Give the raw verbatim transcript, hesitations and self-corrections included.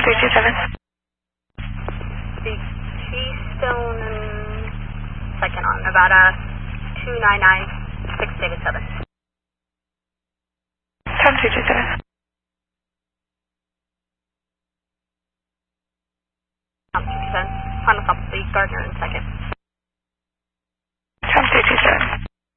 three two seven. The Keystone second on Nevada two nine nine six David seven. Tom three two seven. Tom two two seven. Final stop, the Gardner in second.